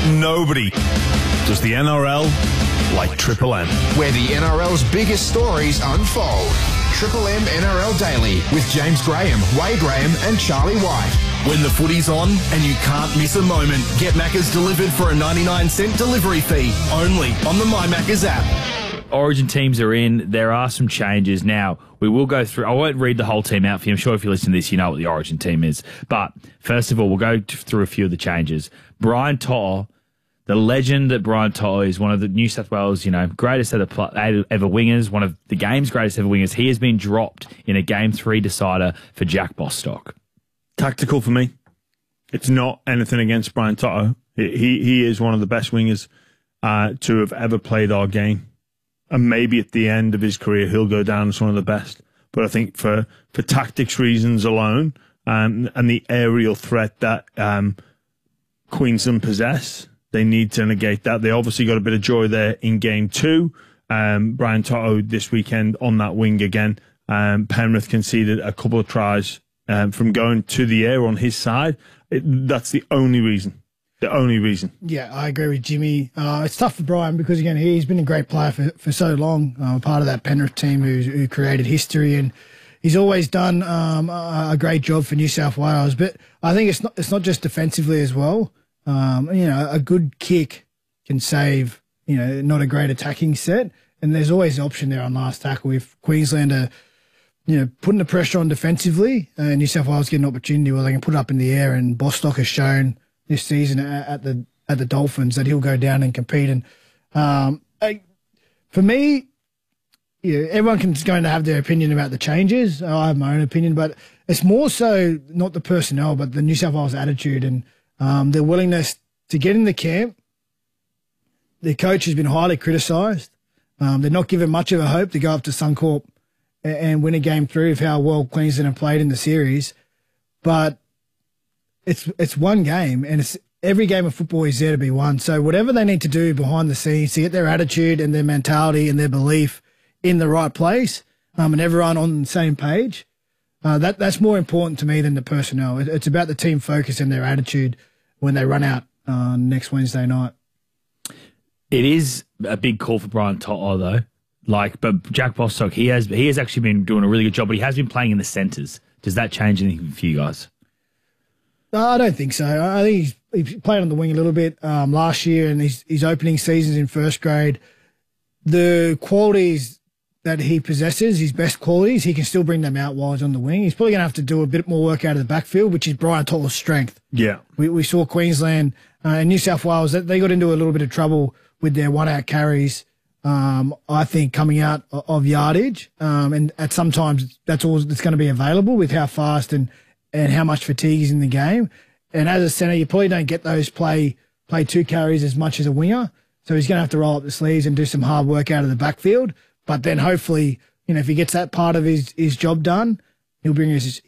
Nobody does the NRL like Triple M. Where the NRL's biggest stories unfold. Triple M NRL Daily with James Graham, Wade Graham and Charlie White. When the footy's on and you can't miss a moment, get Macca's delivered for a 99-cent delivery fee, only on the My Macca's app. Origin teams are in. There are some changes. Now, we will go through. I won't read the whole team out for you. I'm sure if you listen to this, you know what the Origin team is. But first of all, we'll go through a few of the changes. Brian To'o, the legend that Brian To'o is, one of the New South Wales, greatest ever wingers, one of the game's greatest ever wingers. He has been dropped in a Game 3 decider for Jack Bostock. Tactical for me. It's not anything against Brian To'o. He is one of the best wingers to have ever played our game. And maybe at the end of his career, he'll go down as one of the best. But I think for tactics reasons alone, and the aerial threat that Queensland possess, they need to negate that. They obviously got a bit of joy there in Game 2. Brian To'o this weekend on that wing again. Penrith conceded a couple of tries from going to the air on his side. That's the only reason. The only reason. Yeah, I agree with Jimmy. It's tough for Brian because, again, he's been a great player for so long, part of that Penrith team who created history, and he's always done a great job for New South Wales. But I think it's not just defensively as well. A good kick can save, not a great attacking set, and there's always the option there on last tackle. If Queensland are, putting the pressure on defensively, and New South Wales get an opportunity where they can put it up in the air, and Bostock has shown this season at the Dolphins that he'll go down and compete. And for me, everyone's going to have their opinion about the changes. I have my own opinion, but it's more so not the personnel, but the New South Wales attitude and their willingness to get in the camp. The coach has been highly criticised. They're not given much of a hope to go up to Suncorp and win a Game 3 of how well Queensland have played in the series. But it's one game, and every game of football is there to be won. So whatever they need to do behind the scenes to get their attitude and their mentality and their belief in the right place, and everyone on the same page, that's more important to me than the personnel. It's about the team focus and their attitude when they run out next Wednesday night. It is a big call for Brian To'o, though. But Jack Bostock, he has actually been doing a really good job, but he has been playing in the centres. Does that change anything for you guys? No, I don't think so. I think he's played on the wing a little bit last year, and his opening seasons in first grade. The qualities that he possesses, his best qualities, he can still bring them out while he's on the wing. He's probably going to have to do a bit more work out of the backfield, which is Brian To'o's strength. Yeah. We saw Queensland and New South Wales, they got into a little bit of trouble with their one-out carries, I think, coming out of yardage. And at sometimes that's all that's going to be available with how fast and how much fatigue is in the game. And as a centre, you probably don't get those play 2 carries as much as a winger. So he's going to have to roll up the sleeves and do some hard work out of the backfield. But then hopefully, if he gets that part of his job done, he'll bring his